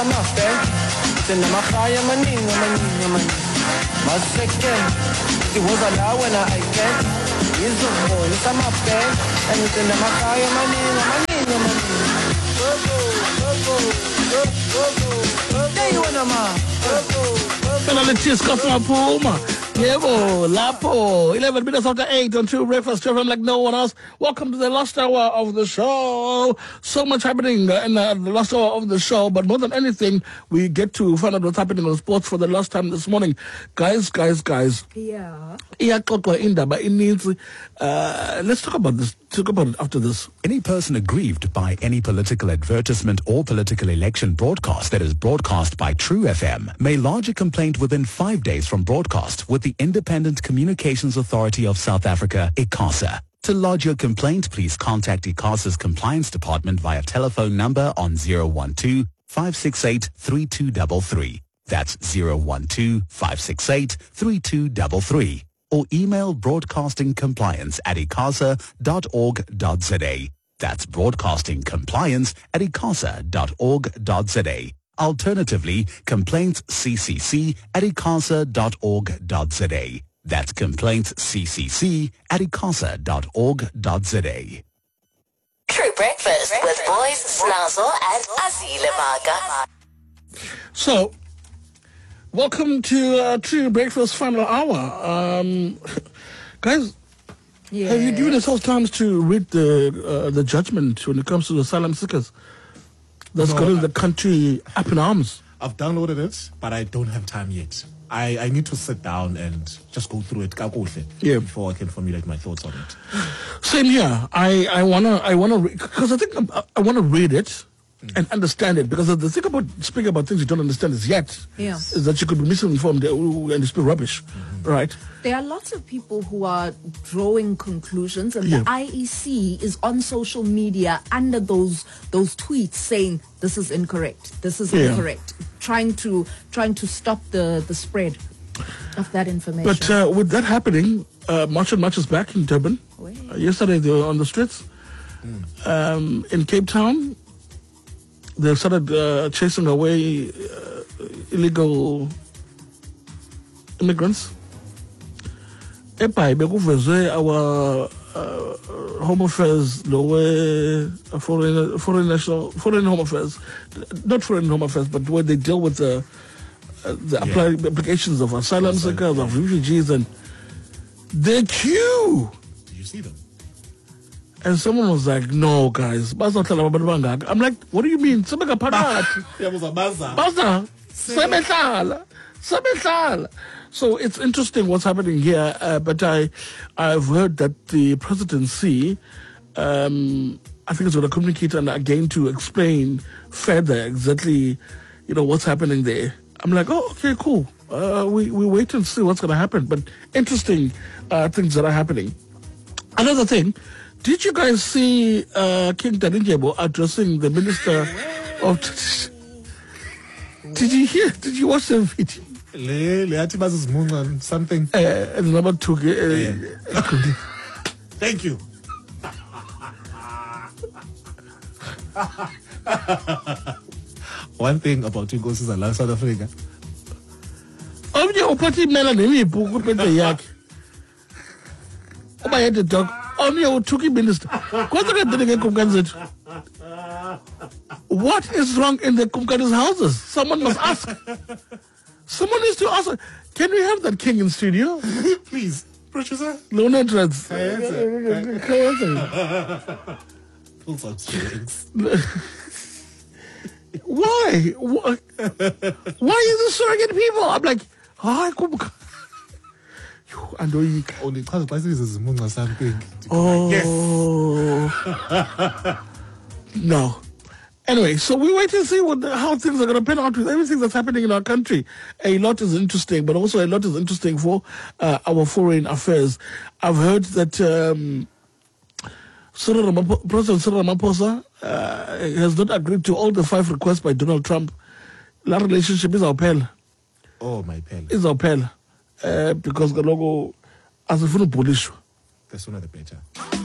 Yebo, Lapo, 11 minutes after 8 on True Breakfast, I'm like no one else. Welcome to the last hour of the show. So much happening in the last hour of the show, but more than anything, we get to find out what's happening on sports for the last time this morning. Guys. Yeah. Let's talk about this. Talk about it after this. Any person aggrieved by any political advertisement or political election broadcast that is broadcast by True FM may lodge a complaint within 5 days from broadcast with the Independent Communications Authority of South Africa, ICASA. To lodge your complaint, please contact ICASA's Compliance Department via telephone number on 012-568-3233. That's 012-568-3233. Or email broadcastingcompliance@icasa.org.za. That's broadcastingcompliance@icasa.org.za. Alternatively, complaintsccc@icasa.org.za. That's complaintsccc@icasa.org.za. True Breakfast with Boys Snazzle and Azile Maga. So, welcome to True Breakfast final hour. Guys, have you given yourselves time to read the judgment when it comes to the asylum seekers that's got the country up in arms? I've downloaded it, but I don't have time yet. I need to sit down and just go through it before I can formulate my thoughts on it. Same here. I wanna because I think I wanna read it and understand it, because the thing about speaking about things you don't understand is that you could be misinformed and speak rubbish, right? There are lots of people who are drawing conclusions, and the IEC is on social media under those tweets saying this is incorrect, incorrect, trying to stop the spread of that information. But with that happening, March and March is back in Durban. Yesterday they were on the streets. In Cape Town, they started chasing away illegal immigrants. Epai bekuvezwe our Home Affairs, foreign Home Affairs, not foreign Home Affairs, but where they deal with the applications of asylum seekers, of refugees, and the queue. Did you see them? And someone was like, "No, guys, I'm like, "What do you mean? So it's interesting what's happening here, but I've heard that the presidency, I think it's going to communicate and again to explain further exactly, what's happening there. I'm like, oh, okay, cool. We wait and see what's going to happen. But interesting things that are happening. Another thing, did you guys see King Dalindyebo addressing the Minister of... Did you watch the video? Something. Number two. Thank you. One thing about Igos is I love South Africa. Minister. What is wrong in the Kumkani's houses? Someone must ask. Someone needs to ask. Can we have that king in studio? Please, producer. Loan entrance. Pull some strings. Why? Why is this surrogate people? I'm like, only because something. No. Anyway, so we wait and see how things are going to pan out with everything that's happening in our country. A lot is interesting, but also a lot is interesting for our foreign affairs. I've heard that President Cyril Ramaphosa has not agreed to all the 5 requests by Donald Trump. That relationship is our pal. Oh, my pal. Is our pal. Because the logo, as a full police. The sooner the better.